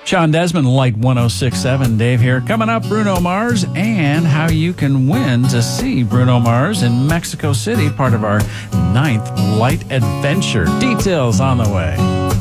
Sean Desmond, Light 106.7. Dave here. Coming up, Bruno Mars and how you can win to see Bruno Mars in Mexico City, part of our 9th Light Adventure. Details on the way.